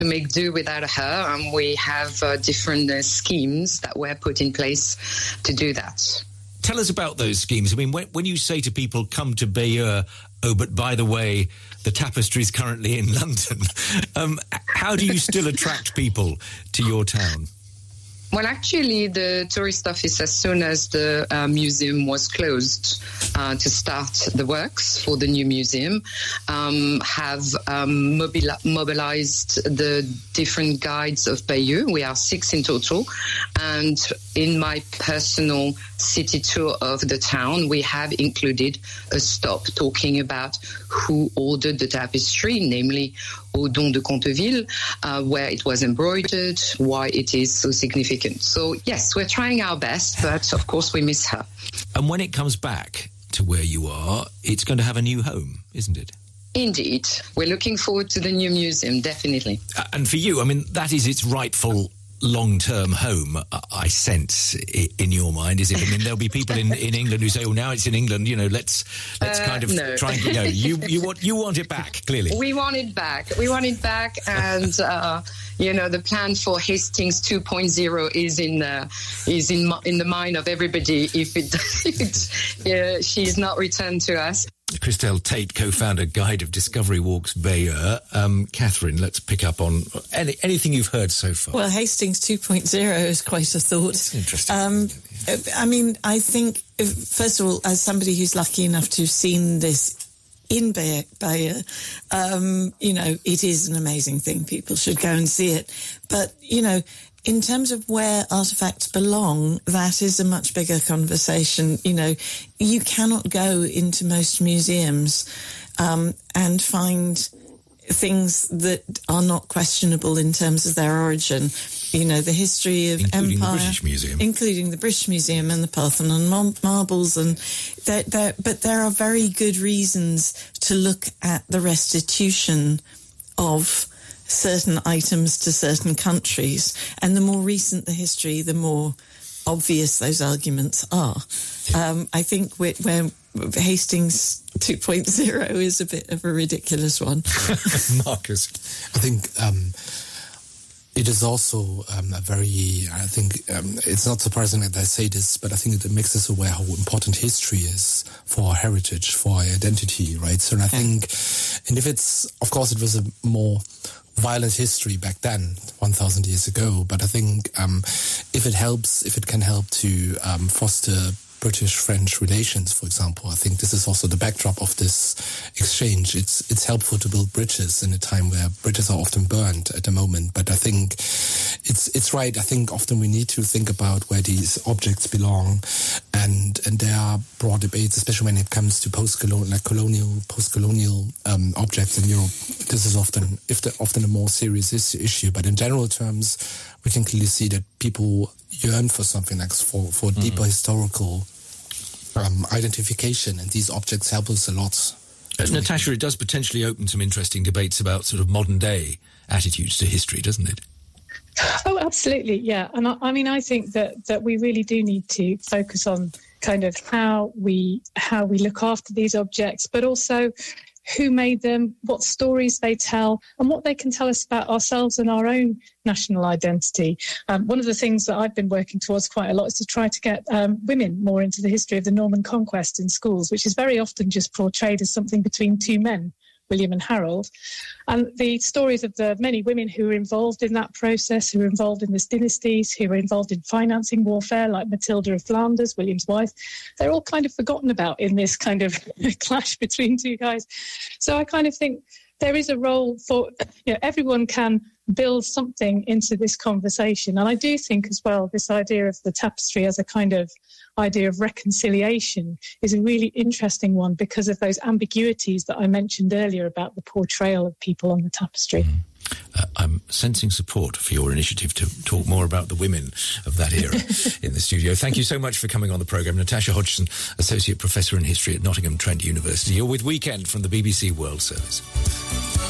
to make do without her, and we have different schemes that were put in place to do that. Tell us about those schemes. I mean, when you say to people, come to Bayeux, oh, but by the way, the tapestry is currently in London, how do you still attract people to your town? Well, actually, the tourist office, as soon as the museum was closed to start the works for the new museum, have mobilized the different guides of Bayeux. We are 6 in total. And in my personal city tour of the town, we have included a stop talking about who ordered the tapestry, namely Odon de Conteville, where it was embroidered, why it is so significant. So, yes, we're trying our best, but of course we miss her. And when it comes back to where you are, it's going to have a new home, isn't it? Indeed. We're looking forward to the new museum, definitely. And for you, I mean, that is its rightful long-term home, I sense, in your mind, is it? I mean, there'll be people in England who say, "Oh, now it's in England, you know, let's kind of no. try and you know, you want it back, clearly." We want it back, and you know, the plan for Hastings 2.0 is in the mind of everybody. If she's not returned to us. Christelle Tate, co-founder, Guide of Discovery Walks Bayeux. Catherine, let's pick up on anything you've heard so far. Well, Hastings 2.0 is quite a thought. It's interesting. I mean, I think, first of all, as somebody who's lucky enough to have seen this in Bayeux, you know, it is an amazing thing. People should go and see it. But, you know, in terms of where artefacts belong, that is a much bigger conversation. You know, you cannot go into most museums and find things that are not questionable in terms of their origin. You know, the history of including empire, the British Museum, including the British Museum and the Parthenon marbles, and but there are very good reasons to look at the restitution of certain items to certain countries, and the more recent the history, the more obvious those arguments are. I think where Hastings 2.0 is a bit of a ridiculous one. Marcus, I think it is also it's not surprising that I say this, but I think it makes us aware how important history is for our heritage, for our identity, right? So I think, and if it's, of course, it was a more violent history back then, 1,000 years ago. But I think if it can help to foster British-French relations, for example, I think this is also the backdrop of this exchange. It's helpful to build bridges in a time where bridges are often burned at the moment. But I think it's right. I think often we need to think about where these objects belong, and there are broad debates, especially when it comes to post-colonial objects in Europe. This is often a more serious issue. But in general terms, we can clearly see that people yearn for something like for deeper historical identification, and these objects help us a lot. Natasha, it does potentially open some interesting debates about sort of modern day attitudes to history, doesn't it? Oh, absolutely, yeah. And I mean, I think that we really do need to focus on kind of how we look after these objects, but also who made them, what stories they tell, and what they can tell us about ourselves and our own national identity. One of the things that I've been working towards quite a lot is to try to get women more into the history of the Norman conquest in schools, which is very often just portrayed as something between two men, William and Harold. And the stories of the many women who were involved in that process, who were involved in the dynasties, who were involved in financing warfare, like Matilda of Flanders, William's wife, they're all kind of forgotten about in this kind of clash between two guys. So I kind of think there is a role for, you know, everyone can build something into this conversation. And I do think as well, this idea of the tapestry as a kind of idea of reconciliation is a really interesting one because of those ambiguities that I mentioned earlier about the portrayal of people on the tapestry. I'm sensing support for your initiative to talk more about the women of that era in the studio. Thank you so much for coming on the programme. Natasha Hodgson, Associate Professor in History at Nottingham Trent University. You're with Weekend from the BBC World Service.